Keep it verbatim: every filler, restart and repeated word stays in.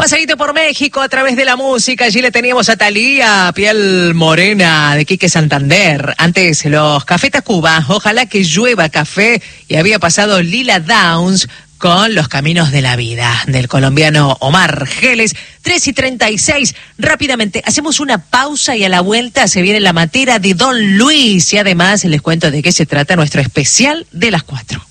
pasadito por México a través de la música. Allí le teníamos a Thalía, Piel Morena, de Quique Santander. Antes, los Café Tacuba, Ojalá que llueva café. Y había pasado Lila Downs con Los Caminos de la Vida, del colombiano Omar Geles. tres y treinta y seis. Rápidamente, hacemos una pausa y a la vuelta se viene la matera de Don Luis. Y además les cuento de qué se trata nuestro especial de las cuatro.